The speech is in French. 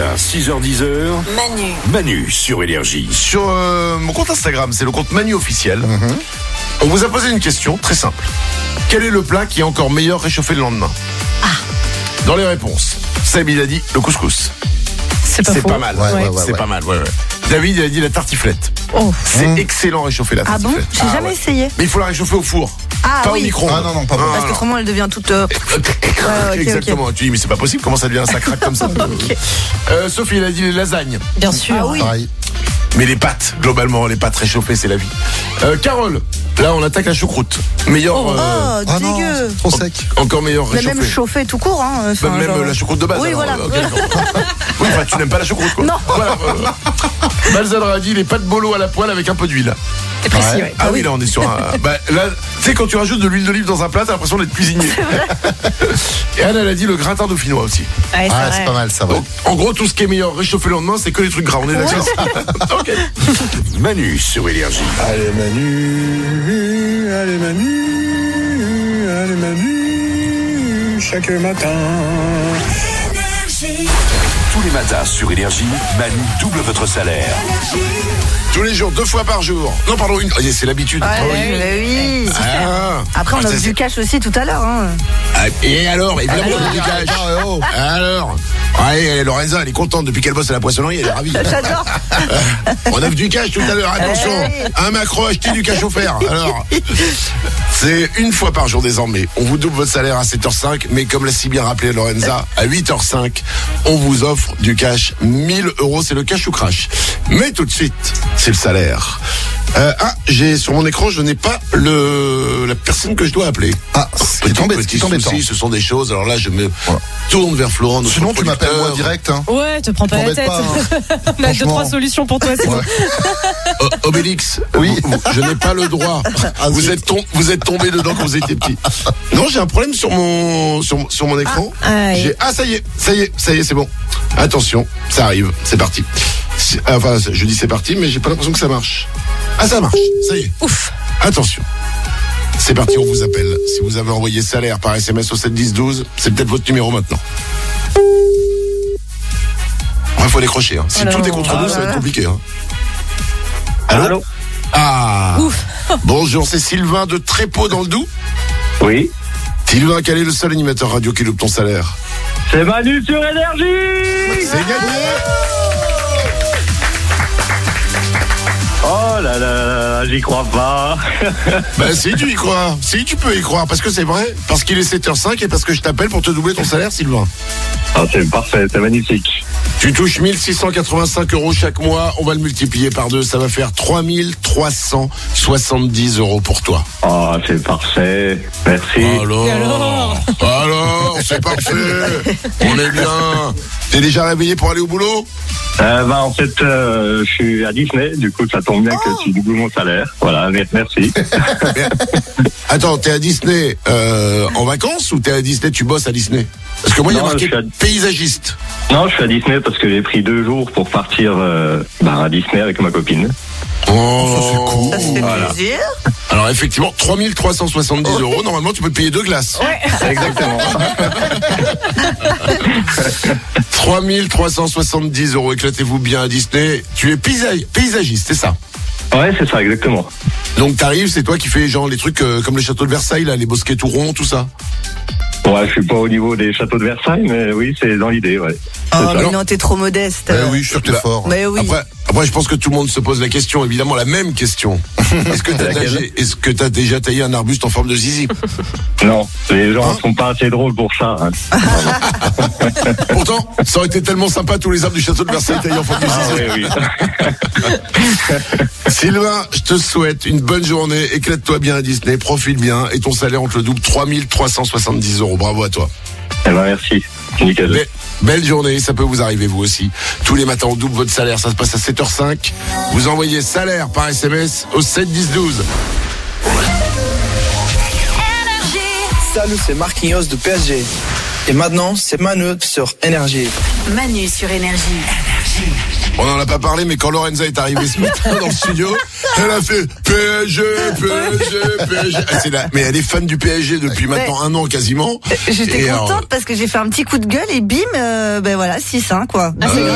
matins, 6h-10h, Manu sur Énergie. Sur mon compte Instagram, c'est le compte Manu officiel. On vous a posé une question très simple. Quel est le plat qui est encore meilleur réchauffé le lendemain? Dans les réponses, Seb il a dit le couscous. C'est pas mal. C'est pas mal. David il a dit la tartiflette. C'est excellent réchauffer la tartiflette. Ah bon? J'ai jamais essayé. Mais il faut la réchauffer au four. Pas au micro. Ah non, pas parce qu'autrement elle devient toute. Exactement. Tu dis mais c'est pas possible. Comment ça devient ça craque comme ça? Sophie elle a dit les lasagnes. Bien sûr. Ah oui. Pareil. Mais les pâtes, globalement, les pâtes réchauffées, c'est la vie. Carole, là on attaque la choucroute. Meilleur. Dégueu. Trop sec. Encore meilleur Mais réchauffé. même chauffé tout court, hein. Même la choucroute de base. Oui, alors, voilà. Oui, enfin, tu n'aimes pas la choucroute, quoi. Non. Voilà. Balzadra a dit les pâtes bolo à la poêle avec un peu d'huile. C'est précis, ouais. Ah oui, là on est sur un. Là, tu sais, quand tu rajoutes de l'huile d'olive dans un plat, t'as l'impression d'être cuisinier. Et Anne, elle a dit le gratin dauphinois aussi. Ouais, C'est pas mal, ça va. Donc, en gros, tout ce qui est meilleur réchauffé le lendemain, c'est que les trucs gras. On est d'accord? Ok. Manu sur Énergie. Allez Manu, chaque matin. Tous les matins sur Énergie, Manu double votre salaire. Tous les jours, 2 fois par jour. Non, pardon, une. C'est l'habitude. Oui. Après, on offre du cash aussi tout à l'heure. Hein. Et alors, évidemment, on a du cash. Alors. Ouais, Lorenza, elle est contente depuis qu'elle bosse à la poissonnerie, elle est ravie. J'adore. On offre du cash tout à l'heure, attention. Un macro acheté, du cash offert. Alors, c'est 1 fois par jour désormais. On vous double votre salaire à 7h05, mais comme l'a si bien rappelé Lorenza, à 8h05, on vous offre du cash. 1 000 €, c'est le cash ou crash. Mais tout de suite, c'est le salaire. J'ai sur mon écran, je n'ai pas la personne que je dois appeler. Petit souci, ce sont des choses. Alors là, je me tourne vers Florent. Sinon, tu m'appelles moi direct. Hein. Ouais, te prends pas la tête. On a 2-3 solutions pour toi, c'est bon. Obélix, oui. Je n'ai pas le droit. Vous êtes tombé dedans quand vous étiez petit. Non, j'ai un problème sur mon écran. Ça y est, c'est bon. Attention, ça arrive, c'est parti. Enfin, je dis c'est parti, mais j'ai pas l'impression que ça marche. Ça marche, ça y est. Ouf. Attention. C'est parti, on vous appelle. Si vous avez envoyé salaire par SMS au 7 10 12, c'est peut-être votre numéro maintenant. Il faut décrocher. Hein. Si tout est contre nous, ça va être compliqué. Hein. Allô? Ouf. Bonjour, c'est Sylvain de Trépeau dans le Doubs. Oui. Sylvain, quel est le seul animateur radio qui loupe ton salaire? C'est Manu sur Énergie. C'est gagné. Oh là là, j'y crois pas. Si tu y crois, si tu peux y croire, parce que c'est vrai, parce qu'il est 7h05 et parce que je t'appelle pour te doubler ton salaire, Sylvain. C'est parfait, c'est magnifique. Tu touches 1 685 € chaque mois, on va le multiplier par 2, ça va faire 3 370 € pour toi. Oh, c'est parfait, merci. Alors, c'est parfait, on est bien. T'es déjà réveillé pour aller au boulot? En fait, je suis à Disney, du coup ça tombe bien que tu doubles mon salaire. Voilà, merci. Attends, t'es à Disney en vacances ou t'es à Disney, tu bosses à Disney? Parce que moi il y a marqué paysagiste. Non, je suis à Disney parce que j'ai pris 2 jours pour partir à Disney avec ma copine. Oh, c'est cool. Ça se fait plaisir. Alors effectivement, 3 370 €. Normalement, tu peux payer 2 glaces. Ouais, exactement. 3 370 €. Éclatez-vous bien à Disney. Tu es paysagiste, c'est ça? Ouais, c'est ça, exactement. Donc t'arrives, c'est toi qui fais genre les trucs comme les châteaux de Versailles, là, les bosquets tout ronds, tout ça? Ouais, je suis pas au niveau des châteaux de Versailles, mais oui, c'est dans l'idée, ouais. Mais non, t'es trop modeste. Oui, je suis sûr que t'es fort. Mais oui. Après, je pense que tout le monde se pose la question, évidemment, la même question. Est-ce que t'as déjà taillé un arbuste en forme de zizi? Non, les gens ne sont pas assez drôles pour ça. Hein. Pourtant, ça aurait été tellement sympa tous les arbres du château de Versailles taillés en forme de zizi. Oui. Sylvain, je te souhaite une bonne journée, éclate-toi bien à Disney, profite bien, et ton salaire on te le double, 3 370 €. Bravo à toi. Merci. Nickel. Belle journée, ça peut vous arriver vous aussi. Tous les matins on double votre salaire, ça se passe à 7h05. Vous envoyez salaire par SMS au 7 10 12. Salut, c'est Marquinhos de PSG. Et maintenant, c'est Manu sur Énergie. Manu sur Énergie. On n'en a pas parlé, mais quand Lorenza est arrivée ce matin dans le studio, elle a fait PSG. Mais elle est fan du PSG depuis maintenant 1 an quasiment. J'étais contente parce que j'ai fait un petit coup de gueule et bim, 6-1 quoi.